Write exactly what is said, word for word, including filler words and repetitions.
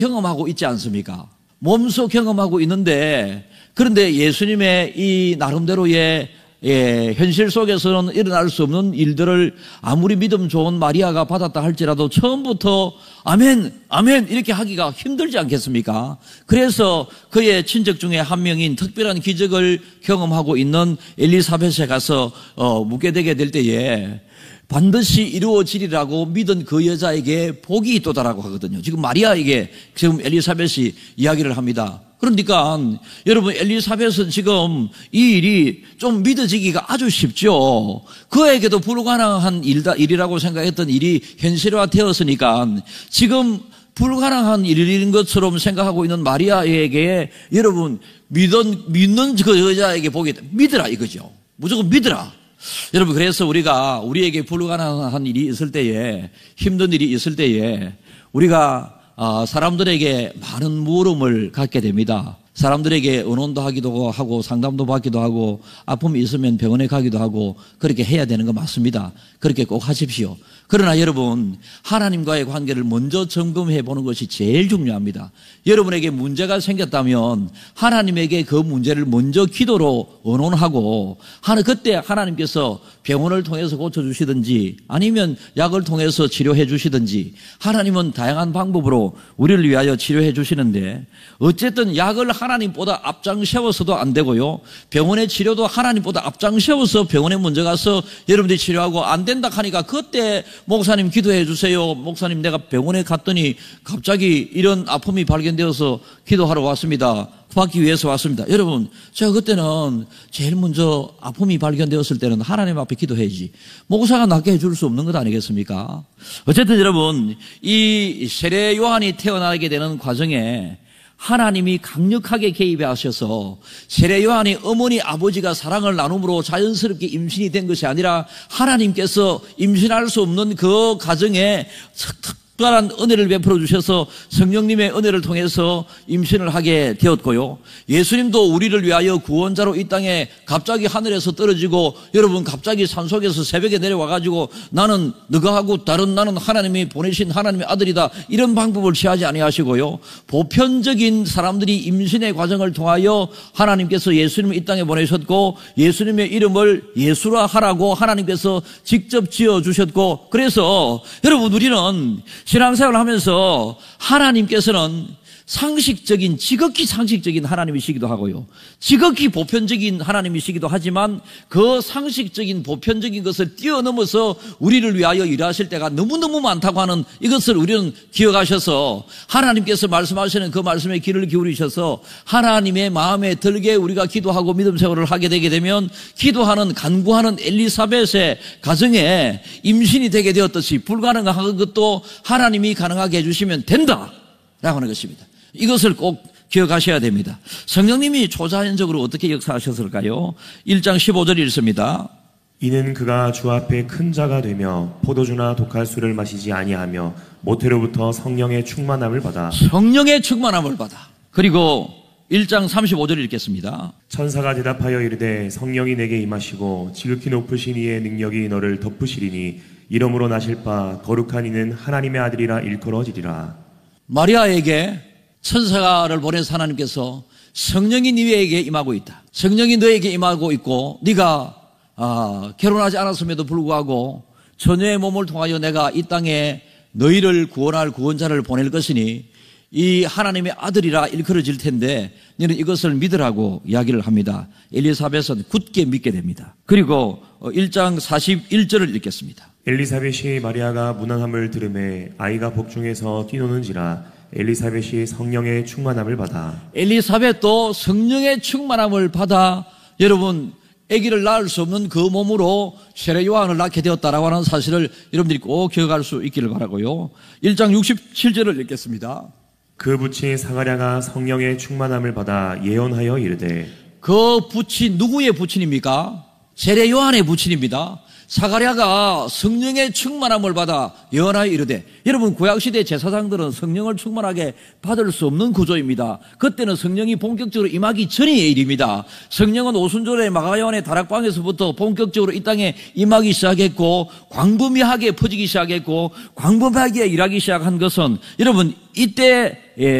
경험하고 있지 않습니까? 몸소 경험하고 있는데, 그런데 예수님의 이 나름대로의 예, 현실 속에서는 일어날 수 없는 일들을 아무리 믿음 좋은 마리아가 받았다 할지라도 처음부터 아멘, 아멘 이렇게 하기가 힘들지 않겠습니까? 그래서 그의 친척 중에 한 명인 특별한 기적을 경험하고 있는 엘리사벳에 가서 어, 묻게 되게 될 때에 반드시 이루어지리라고 믿은 그 여자에게 복이 있도다라고 하거든요. 지금 마리아에게 지금 엘리사벳이 이야기를 합니다. 그러니까 여러분, 엘리사벳은 지금 이 일이 좀 믿어지기가 아주 쉽죠. 그에게도 불가능한 일다, 일이라고 생각했던 일이 현실화되었으니까 지금 불가능한 일인 것처럼 생각하고 있는 마리아에게 여러분 믿은, 믿는 그 여자에게 복이 있다. 믿으라 이거죠. 무조건 믿으라. 여러분, 그래서 우리가 우리에게 불가능한 일이 있을 때에, 힘든 일이 있을 때에 우리가 어, 사람들에게 많은 물음을 갖게 됩니다. 사람들에게 의논도 하기도 하고 상담도 받기도 하고 아픔이 있으면 병원에 가기도 하고 그렇게 해야 되는 거 맞습니다. 그렇게 꼭 하십시오. 그러나 여러분, 하나님과의 관계를 먼저 점검해 보는 것이 제일 중요합니다. 여러분에게 문제가 생겼다면 하나님에게 그 문제를 먼저 기도로 의논하고, 그때 하나님께서 병원을 통해서 고쳐주시든지 아니면 약을 통해서 치료해 주시든지, 하나님은 다양한 방법으로 우리를 위하여 치료해 주시는데, 어쨌든 약을 하나님보다 앞장세워서도 안 되고요, 병원의 치료도 하나님보다 앞장세워서 병원에 먼저 가서 여러분들이 치료하고 안 된다 하니까 그때 목사님 기도해 주세요. 목사님 내가 병원에 갔더니 갑자기 이런 아픔이 발견되어서 기도하러 왔습니다. 받기 위해서 왔습니다. 여러분, 제가 그때는 제일 먼저 아픔이 발견되었을 때는 하나님 앞에 기도해야지, 목사가 낫게 해줄 수 없는 것 아니겠습니까? 어쨌든 여러분, 이 세례 요한이 태어나게 되는 과정에 하나님이 강력하게 개입해 하셔서 세례 요한이 어머니 아버지가 사랑을 나눔으로 자연스럽게 임신이 된 것이 아니라 하나님께서 임신할 수 없는 그 가정에 특별한 은혜를 베풀어 주셔서 성령님의 은혜를 통해서 임신을 하게 되었고요. 예수님도 우리를 위하여 구원자로 이 땅에 갑자기 하늘에서 떨어지고, 여러분 갑자기 산속에서 새벽에 내려와가지고 나는 너가 하고 다른 나는 하나님이 보내신 하나님의 아들이다, 이런 방법을 취하지 아니하시고요, 보편적인 사람들이 임신의 과정을 통하여 하나님께서 예수님을 이 땅에 보내셨고 예수님의 이름을 예수라 하라고 하나님께서 직접 지어주셨고, 그래서 여러분 우리는 신앙생활을 하면서 하나님께서는 상식적인, 지극히 상식적인 하나님이시기도 하고요, 지극히 보편적인 하나님이시기도 하지만 그 상식적인 보편적인 것을 뛰어넘어서 우리를 위하여 일하실 때가 너무너무 많다고 하는 이것을 우리는 기억하셔서 하나님께서 말씀하시는 그 말씀에 귀를 기울이셔서 하나님의 마음에 들게 우리가 기도하고 믿음 생활을 하게 되게 되면 기도하는, 간구하는 엘리사벳의 가정에 임신이 되게 되었듯이 불가능한 것도 하나님이 가능하게 해주시면 된다라고 하는 것입니다. 이것을 꼭 기억하셔야 됩니다. 성령님이 초자연적으로 어떻게 역사하셨을까요? 일 장 십오 절 읽습니다. 이는 그가 주 앞에 큰 자가 되며 포도주나 독할 술을 마시지 아니하며 모태로부터 성령의 충만함을 받아 성령의 충만함을 받아. 그리고 일 장 삼십오 절 읽겠습니다. 천사가 대답하여 이르되 성령이 내게 임하시고 지극히 높으신 이의 능력이 너를 덮으시리니 이러므로 나실 바 거룩한 이는 하나님의 아들이라 일컬어지리라. 마리아에게 천사를 보내서 하나님께서 성령이 네에게 임하고 있다, 성령이 너에게 임하고 있고 네가 아, 결혼하지 않았음에도 불구하고 처녀의 몸을 통하여 내가 이 땅에 너희를 구원할 구원자를 보낼 것이니 이 하나님의 아들이라 일컬어질 텐데 너는 이것을 믿으라고 이야기를 합니다. 엘리사벳은 굳게 믿게 됩니다. 그리고 일 장 사십일 절을 읽겠습니다. 엘리사벳이 마리아가 무난함을 들음에 아이가 복중에서 뛰노는지라 엘리사벳이 성령의 충만함을 받아. 엘리사벳도 성령의 충만함을 받아 여러분 아기를 낳을 수 없는 그 몸으로 세례 요한을 낳게 되었다라고 하는 사실을 여러분들이 꼭 기억할 수 있기를 바라고요. 일 장 육십칠 절을 읽겠습니다. 그 부친 사가랴가 성령의 충만함을 받아 예언하여 이르되. 그 부친 누구의 부친입니까? 세례 요한의 부친입니다. 사가랴가 성령의 충만함을 받아 예언하여 이르되, 여러분 구약시대 제사장들은 성령을 충만하게 받을 수 없는 구조입니다. 그때는 성령이 본격적으로 임하기 전의 일입니다. 성령은 오순절에 마가요한의 다락방에서부터 본격적으로 이 땅에 임하기 시작했고, 광범위하게 퍼지기 시작했고, 광범위하게 일하기 시작한 것은 여러분 이때